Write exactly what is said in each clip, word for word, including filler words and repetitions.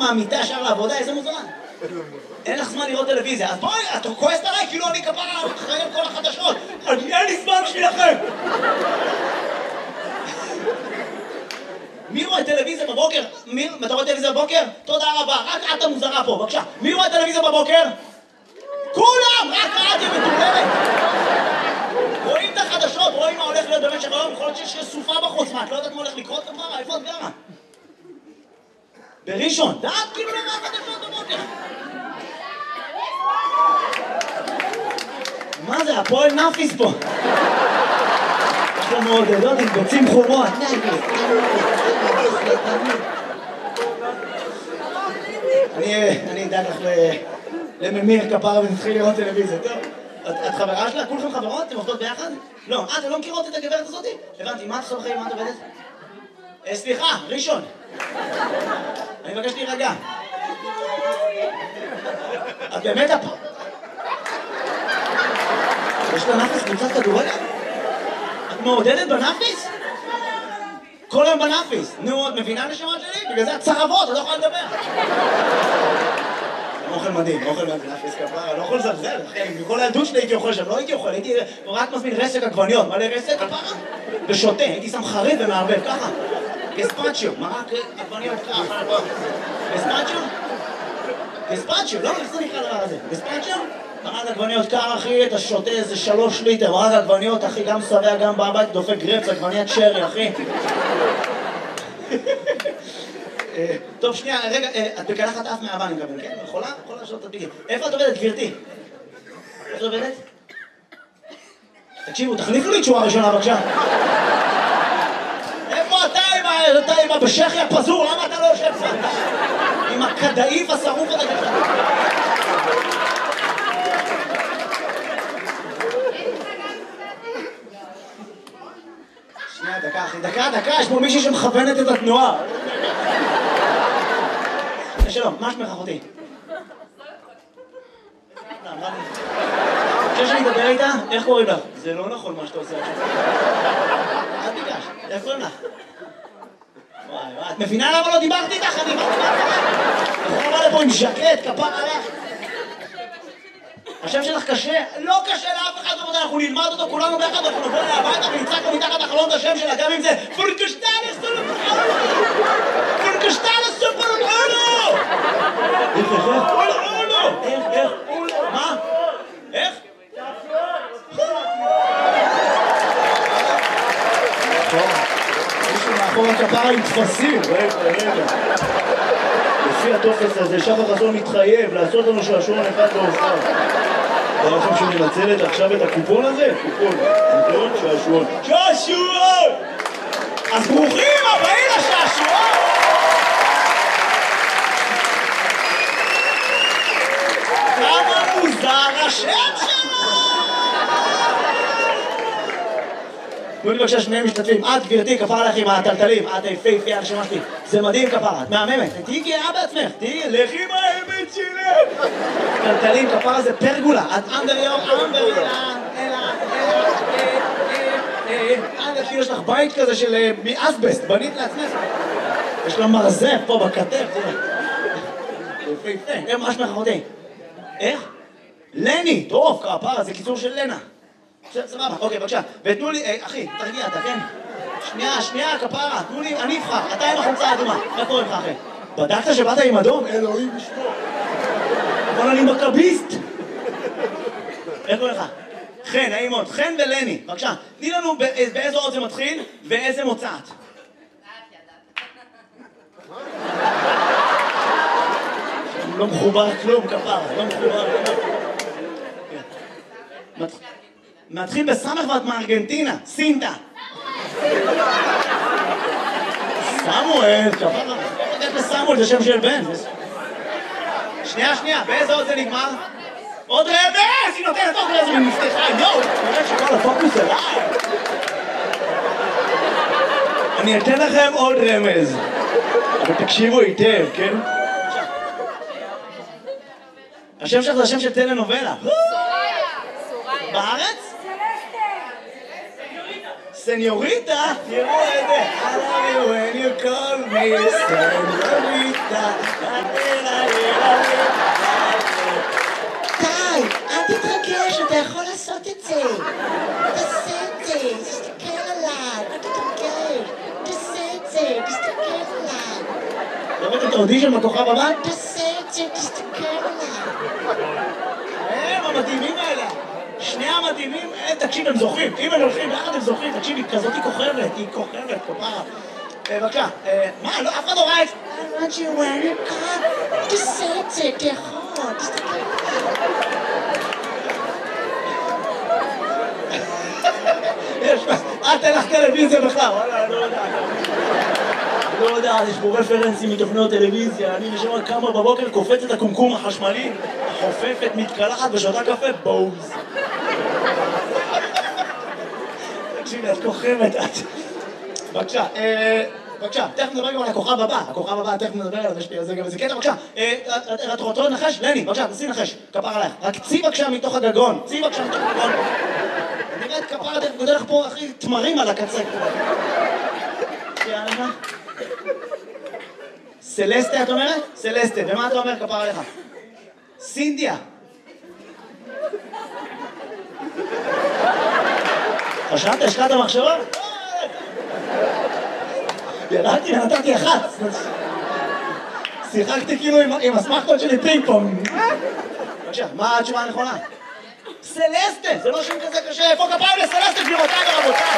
מהמיטה ישר לעבודה, איזה מוזמן. אין לך זמן לראות טלוויזיה, אז בואי, את כועסת עליי כאילו אני כפרה אחראי על כל החדשות. אין לי זמן בשבילכם. מי רואה טלוויזיה בבוקר? מי, אתה רואה טלוויזיה בבוקר? תודה רבה, רק את המוזרה פה, בבקשה. מי רואה טלוויזיה בבוקר? כולם! רק את היא מטורללת. רואים את החדשות, רואים מה הולך להיות במשך היום, יכול להיות שיש סופה בחוץ, מה, את לא יודעת מה הולך לקרות כפרה? איפה את גרה? בראשון, דעת כאילו לא רואה חדשות בבוקר. מה זה? הפועל נאפיס פה. יש לנו מעודדות עם ביצים חומות. אני אדאג לך לממיר כפרה ונתחיל לראות טלוויזיה. טוב, את חברה שלה? כולכם חברות? אתם עובדות ביחד? לא. אה, אתם לא מכירות את הגברת הזאת? הבנתי, מה את עושה בחיים? מה את עובדת? סליחה, ראשון. אני מבקש להירגע. את באמת הפ... יש לה נאפיס קבוצת כדורגל? את מעודדת בנאפיס? כל היום בנאפיס. נו, את מבינה נשמות שלי? בגלל זה את צרבות, את לא יכולה לדבר. אוכל מדהים, אוכל מדהים, נאפיס כפרה, אני לא יכול לזלזל, אחי. בכל הילדות שלי הייתי אוכל שם, לא הייתי אוכל, הייתי רק מזמין רסק עגבניות. מה לרסק? כפרה? ושותה, הייתי שם חריף ומערבב, ככה. גספצ'יו, מרק עגבניות ככה. גספצ'יו? גספצ'יו, לא? איך זה נקרא דבר הזה? גספצ'יו? מרק עגבניות קר, אחי, אתה שותה איזה שלוש ליטר, מרק עגבניות, אחי, גם שבע, גם בבית, דופק גרפס, עגבניית שרי, אחי. טוב, שנייה, רגע, את בקלחת אף מהאבא, אני מקבל, כן? יכולה? יכולה לשאול את הדביקים. איפה את עובדת, גברתי? איפה את עובדת? תקשיבו, תחליפו לי תשואה ראשונה, בבקשה. איפה אתה עם הבשכי הפזור? למה אתה לא יושב פה? עם הכדאיף השרוף הזה ככה. שנייה, דקה, אחי, דקה, דקה, יש פה מישהי שמכוונת את התנועה. שלום, מה שמך אחותי? חושב שאני אדבר איתה? איך קוראים לך? זה לא נכון מה שאתה עושה עכשיו. אל תיגש, איך קוראים לך? וואי וואי, את מבינה למה לא דיברתי איתך? אני דיברתי איתך. אתה בא לפה עם ז'קט, כפר עליך. השם שלך קשה? לא קשה לאף אחד, אנחנו נלמד אותו כולנו ביחד, אנחנו נבוא אליה הביתה ונמצא פה מתחת החלום את השם שלה, גם אם זה פורקשטלס סופרולו! פורקשטלס סופרולו! איך, איך, איך? איך, איך? מה? איך? מישהו מאחור הכפרה עם תפסים, רגע, רגע. לפי הטופס הזה, שחר חסון מתחייב לעשות לנו שעשועון אחד לאופן. אתה לכם שהוא מנצלת עכשיו את הקופון הזה? קופון, קופון, שעשועון. שעשועון! אז ברוכים הבאים לשעשועון! כמה מוזר השם שלו! תנו לי בבקשה שני משתתפים. את גברתי, כפרה עליך עם הטלטלים, את היפהפייה הנשמה שלי. זה מדהים כפרה, את מהממת. תהיי גאה בעצמך, תהיי לכי עם האמת שלך. טלטלים, כפרה זה פרגולה. את אנדר יום, אנדר יום, אלא, אלא, אלא, יש לך בית כזה של מאסבסט, בנית לעצמך. יש לה מרזב פה בכתף, תראה. יפהפה, איך מה שמך אחותי? איך? לני, טוב, כפרה, זה קיצור של לנה. סבבה, אוקיי, בבקשה. ותנו לי, אחי, תרגיע אתה, כן? שנייה, שנייה, כפרה, תנו לי, אני אבחר. אתה עם החולצה האדומה. איך קוראים לך, אחי? בדקת שבאת עם אדום? אלוהים ישמור. אבל אני מכביסט. איך קוראים לך? חן, נעים מאוד. חן ולני, בבקשה. תני לנו באיזו אות זה מתחיל ואיזה מוצאת. לא מחובר כלום, כפרה, לא מחובר כלום. מתחיל בסמך ואת מארגנטינה, סינטה. סמואל, כפרה. איך לסמואל זה שם של בן. שנייה, שנייה, באיזה עוד זה נגמר? עוד רמז! היא נותנת עוד רמז ומפתחה, יואו! נראה שכל הפוקוס אליי. אני אתן לכם עוד רמז. אבל תקשיבו היטב, כן? השם שלך זה השם של טלנובלה. בארץ? סניוריטה, תראו את זה. I love you when you call me סניוריטה. די, אל תתרגש, אתה יכול לעשות את זה. תעשה את זה, תסתכל עליו, אל תתרגש. תעשה את זה, תסתכל עליו. לראות את האודישן בכוכב הבא? תעשה את זה, תסתכל עליו. הם המדהימים האלה. שני המדהימים, תקשיב, הם זוכים. אם הם הולכים ביחד הם זוכים, תקשיב, היא כזאת היא כוכבת, היא כוכבת, כפרה. בבקשה, מה, לא, אף אחד לא ראה את זה. I want you when you come. תעשה את זה, אתה יכול, תסתכל עליו. אה, תן לך טלוויזיה בכלל, וואלה, לא יודע. לא יודע, יש פה רפרנסים מתוכניות טלוויזיה, אני נשמע כמה בבוקר קופץ את הקומקום החשמלי, חופפת, מתקלחת ושותה קפה, בוז. תקשיבי, את כוכבת, את... בבקשה, בבקשה, תכף נדבר גם על הכוכב הבא, הכוכב הבא, תכף נדבר עליו, יש לי על זה גם איזה קטע, בבקשה, את רוצה לנחש? לני, בבקשה, תנסי לנחש, כפר עלייך, רק צי בבקשה מתוך הגגון, צי בבקשה מתוך הגגון. נראה את כפר הדרך, גודל לך פה, אחי, תמרים על הקצה. יאללה. סלסטה, את אומרת? סלסטה, ומה אתה אומר, כפר עליך? סינדיה. חשבת, השקעת מחשבה? ירדתי ונתתי אחת. שיחקתי כאילו עם הסמכות שלי פינג פונג. בבקשה, מה התשובה הנכונה? סלסטה, זה לא שם כזה קשה. איפה כפיים לסלסטה, גבירותיי ורבותיי?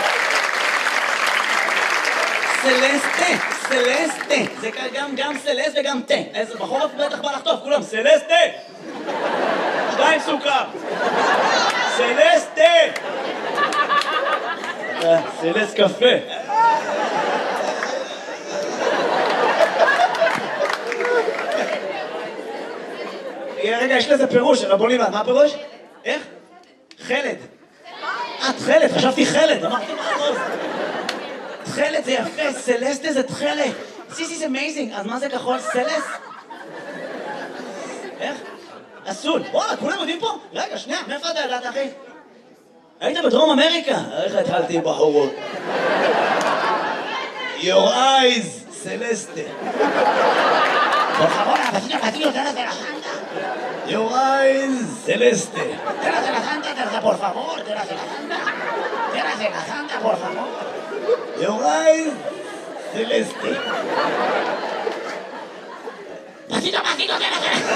סלסטה, סלסטה. זה גם סלסט וגם תה. איזה בחורף בטח בא לחטוף, כולם. סלסטה! שתיים סוכר. סלסטה! סלסט קפה. רגע, יש לזה פירוש, רבו ליבן, מה הפירוש? איך? חלד. את חלד, חשבתי חלד, אמרתי מה הראש? תכלת זה יפה, סלסטה זה תכלת. This is amazing, אז מה זה כחול? סלס? איך? אסול. וואלה, כולם יודעים פה? רגע, שנייה, מאיפה אתה ידעת, אחי? היית בדרום אמריקה? איך התחלתי בחורות? Your eyes, סלסטה. Por favor, vecino, vecino, te de la santa. Your eyes, celeste. Te de la santa, te por favor, te de la santa. Te de la santa, por favor. Your eyes, celeste. Vecino, vecino, te de la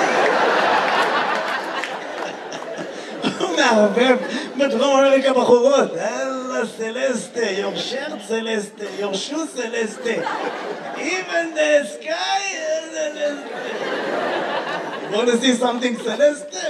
הוא מערבב בדרום אמריקה בחורות. אללה סלסטה, your shirt סלסטה, your shoe סלסטה. Even the sky is celeste. You want to see something celeste?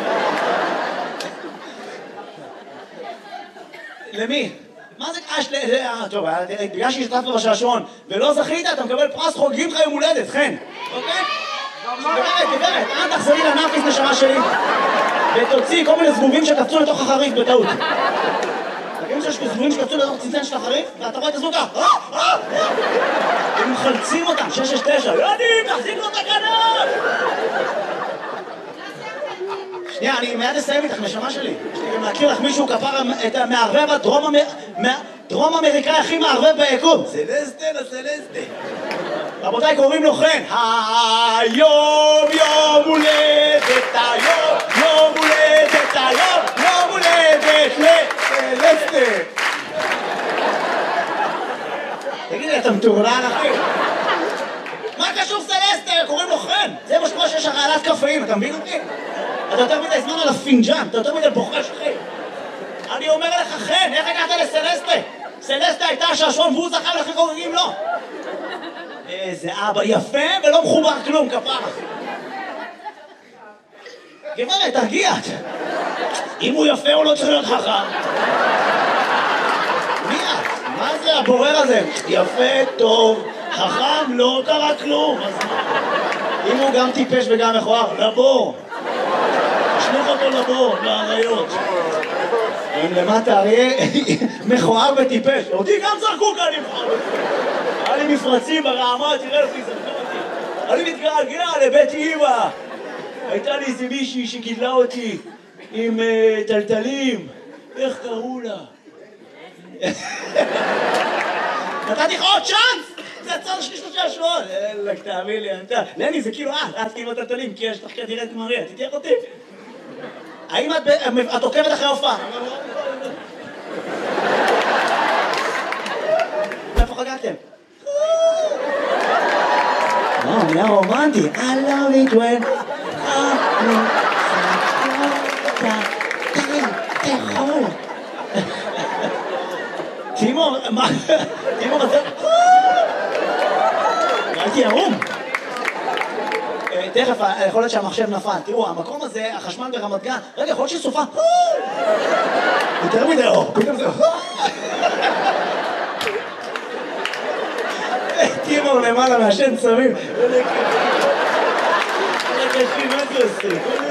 למי? מה זה קש ל... טוב, בגלל שהשתתפת בשעשועון ולא זכית, אתה מקבל פרס חוגגים לך יום הולדת, חן. אוקיי? גברת, גברת, אל תחזרי לנאפיס נשמה שלי ותוציאי כל מיני זבובים שקפצו לתוך החריף בטעות. תגידו שיש זבובים שקפצו לתוך צנצן של החריף ואתה רואה את הזבוב ככה הם מחלצים אותם, שש שש תשע ילדים, תחזיק לו את הכנף! שנייה, אני מיד אסיים איתך, נשמה שלי. יש לי גם להכיר לך מישהו כפר את המערבב הדרום אמריקאי הכי מערבב ביקום. סלסטה לסלסטה. רבותיי, קוראים לו חן. היום יום הולדת, היום יום הולדת, היום יום הולדת לסלסטה. תגידי, אתה מטורלל, אחי? מה קשור סלסטה? קוראים לו חן. זה מה שקורה שיש הרעלת קפאים, אתה מבין אותי? אתה יותר מדי זמן על הפינג'אן, אתה יותר מדי בוחש, אחי. אני אומר לך, חן, איך הגעת לסלסטה? סלסטה הייתה השעשועון והוא זכה לכי חוגגים לו. איזה אבא יפה ולא מחובר כלום, כפרה. גברת, תרגיע. אם הוא יפה הוא לא צריך להיות חכם. מי את? מה זה הבורר הזה? יפה, טוב, חכם, לא קרה כלום. אם הוא גם טיפש וגם מכוער, לבור. תשלוח אותו לבור, לאריות. אם למטה אריה מכוער וטיפש. אותי גם זרקו כאן עם חול. היה לי מפרצים ברעמה, תראה לפי זרקו אותי. אני מתגעגע לבית אמא. הייתה לי איזה מישהי שגידלה אותי עם טלטלים. איך קראו לה? נתתי לך עוד צ'אנס! זה הצד שלי שלושה שבועות! אלק, תאמין לי, אתה... לני, זה כאילו את, את כאילו תתנים, כי יש לך כדירת מריה, תתייך אותי. האם את עוקבת אחרי הופעה? איפה חגגתם? וואו, נהיה רומנטי. I love it when... די, תאכול. תימור, מה? תימור, אתה... הייתי ערום. תכף, יכול להיות שהמחשב נפל. תראו, המקום הזה, החשמל ברמת גן, רגע, יכול להיות שסופה. יותר מדי אור, פתאום זה... תימור למעלה מהשן צמים. רגע, אחי, מה זה עושה?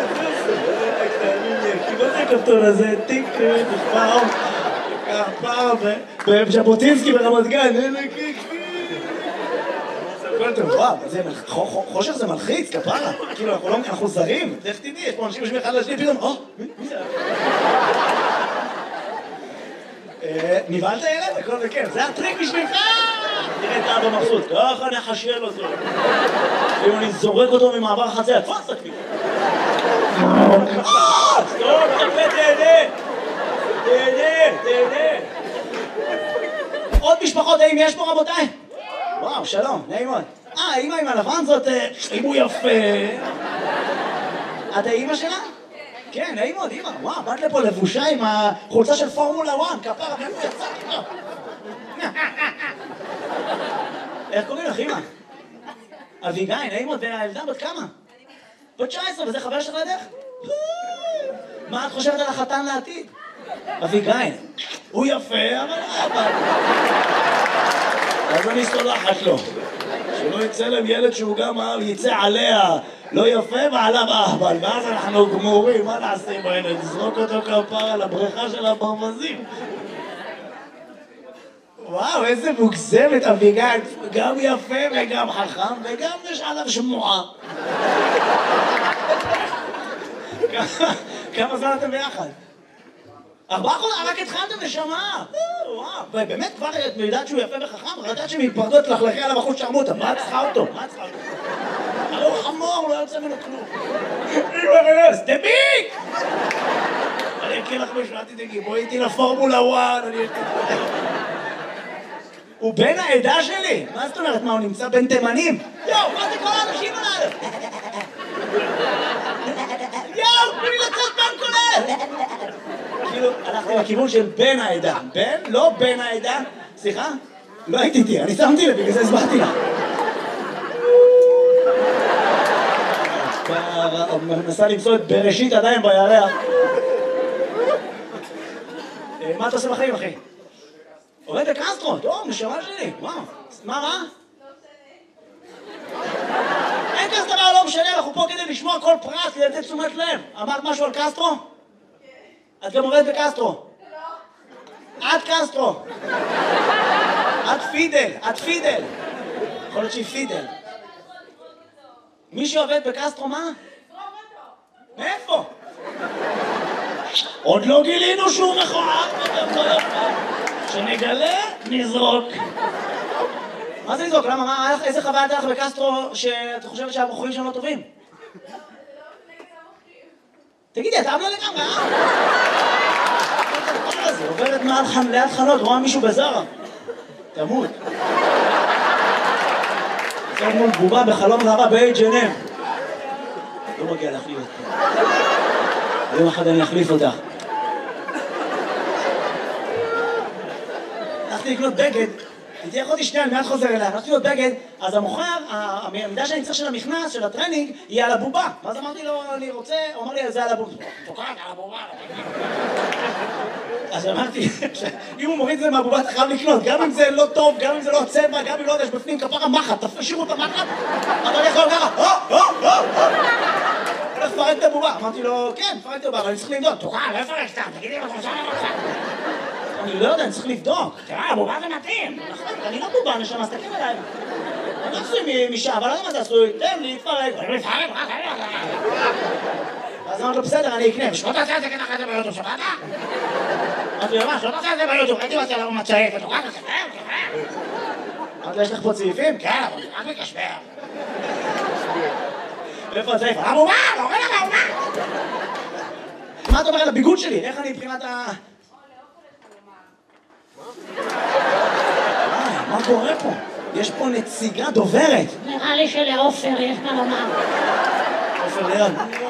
מה זה הכפתור הזה? טיק, נכפה, פעם, בז'בוטינסקי ברמת גן, וואו, חושך זה מלחיץ, כפרה, כאילו אנחנו זרים, איך תדעי, יש פה אנשים יושבים אחד לשני, פתאום, או, מי זה? נבהלת ילד? הכל בכיף, זה הטריק בשבילך! תראה את האבא מבסוט, ככה נחשל אותו. אם אני זורק אותו ממעבר החציה, תפס אותי. סטופ, תפה, תהנה! תהנה, תהנה! עוד משפחות, האם יש פה רבותיי? וואו, שלום, נעים מאוד. אה, האמא עם הלבן זאת, אם הוא יפה. את האמא שלה? כן, נעים מאוד, אמא. וואו, באת לפה לבושה עם החולצה של פורמולה אחת, כפרה, ואיפה יצא? איך קוראים לך, אמא? אביגיל, נעים מאוד, והילדה בת כמה? בת תשע עשרה, וזה חבר שלך לידך? מה את חושבת על החתן לעתיד? אביגיל, הוא יפה, אבל אבל... אז אני סולחת לו. שלא יצא להם ילד שהוא גם יצא עליה לא יפה ועליו אהבל, ואז אנחנו גמורים, מה נעשה עם הילד? נזרוק אותו כפרה לבריכה של הברווזים. וואו, איזה מוגזמת אביגיל, גם יפה וגם חכם וגם יש עליו שמועה. כמה זמן אתם ביחד? ארבעה חודשים, רק התחלתם נשמה. וואו, באמת כבר את יודעת שהוא יפה וחכם? ראית שהם יתפרדו את לחלכי עליו אחוז שרמוטה, מה צריכה אותו? מה צריכה אותו? הרי הוא חמור, לא יוצא ממנו כלום. אימא, סטביק! אני אקריא לך משהו, אל תדאגי, בואי איתי לפורמולה אחת, אני... הוא בן העדה שלי? מה זאת אומרת? מה, הוא נמצא בין תימנים? יואו, מה זה כל האנשים עליו? יואו, תנו לי לצאת בן כולל! כאילו, הלכתי לכיוון של בן העדה. בן? לא בן העדה. סליחה? לא הייתי איתי, אני שמתי לב, בגלל זה הסברתי לך. מנסה למצוא את בראשית עדיין בירח. מה אתה עושה בחיים, אחי? עובד בקסטרו, טוב, נשמה שלי, וואו. מה רע? אין כזה דבר, לא משנה, אנחנו פה כדי לשמוע כל פרט, כדי לתת תשומת לב. אמרת משהו על קסטרו? את גם עובדת בקסטרו. את קסטרו. את פידל, את פידל. יכול להיות שהיא פידל. מי שעובד בקסטרו, מה? מאיפה? עוד לא גילינו שהוא מכוער. שנגלה, נזרוק. מה זה לזרוק? למה? מה? איזה חוויה הייתה לך בקסטרו שאת חושבת שהבחורים שם לא טובים? תגידי, אתה אבלה לגמרי, אה? זה עוברת ליד חנות, רואה מישהו בזרה. תמות. זה מול בובה בחלום ראווה ב-אייץ' אנד אם. לא מגיע להחליף אותך. יום אחד אני אחליף אותך. הלכתי לקנות בגד, תהיה אחותי שנייה, אני מיד חוזר אליה, הלכתי לקנות בגד, אז המוכר, המידה שאני צריך של המכנס, של הטרנינג, היא על הבובה. ואז אמרתי לו, אני רוצה, הוא אמר לי, זה על הבובה. תוקעת על הבובה. אז אמרתי, אם הוא מוריד את זה מהבובה, אתה חייב לקנות, גם אם זה לא טוב, גם אם זה לא הצבע, גם אם לא יודע, יש בפנים כפרה מחט, תשאירו את המחט, אתה הולך לו ככה, הו, הו, הו, הו. הולך לפרק את הבובה. אמרתי לו, כן, פרק את הבובה, אבל אני צריך לבדוק. תוקעת, לא פרקת, תגידי לו, תושע לך. אני לא יודע, אני צריך לבדוק. תראה, הבובה זה מתאים. אני לא בובה, נשמה, מסתכל עליי. אני עשוי משעה, אבל לא יודע מה זה עשוי. תן לי, תפרק. אני מפרק, רק אני אז אמרתי לו, בסדר, אני אקנה. בשעות הצעה זה ככה זה ביותר, שמעת? אמרתי לו, מה, שלא תעשה את זה ביוטיוב, הייתי רוצה לראות מה צעיק, אתה רק מקשבר, אמרתי לו, יש לך פה צעיפים? כן, אבל אני רק מקשבר. איפה הצעיף? המומה, לא רואה לך המומה. מה אתה אומר על הביגוד שלי? איך אני מבחינת ה... מה קורה פה? יש פה נציגה דוברת. נראה לי שלעופר יש מה לומר. עופר ליד.